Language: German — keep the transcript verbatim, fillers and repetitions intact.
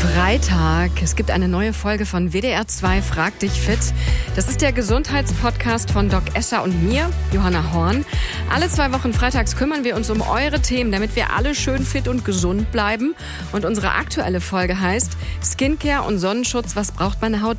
Freitag. Es gibt eine neue Folge von W D R zwei Frag dich fit. Das ist der Gesundheitspodcast von Doc Esser und mir, Johanna Horn. Alle zwei Wochen freitags kümmern wir uns um eure Themen, damit wir alle schön fit und gesund bleiben. Und unsere aktuelle Folge heißt Skincare und Sonnenschutz. Was braucht meine Haut